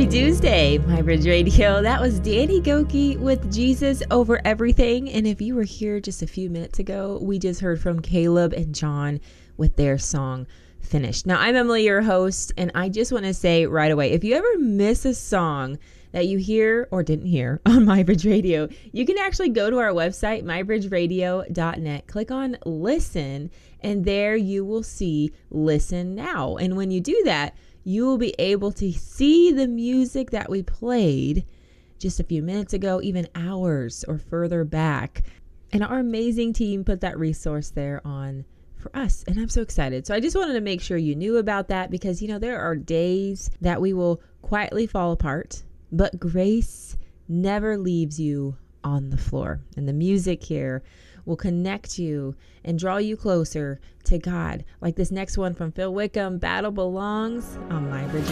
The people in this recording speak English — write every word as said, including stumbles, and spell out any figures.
Tuesday, My Bridge Radio. That was Danny Gokey with Jesus Over Everything. And if you were here just a few minutes ago, we just heard from Caleb and John with their song Finished. Now, I'm Emily, your host, and I just want to say right away, if you ever miss a song that you hear or didn't hear on My Bridge Radio, you can actually go to our website, my bridge radio dot net, click on listen, and there you will see listen now. And when you do that, you will be able to see the music that we played just a few minutes ago, even hours or further back. And our amazing team put that resource there on for us. And I'm so excited. So I just wanted to make sure you knew about that because, you know, there are days that we will quietly fall apart, but grace never leaves you on the floor. And the music here will connect you and draw you closer to God. Like this next one from Phil Wickham, Battle Belongs on My Bridge.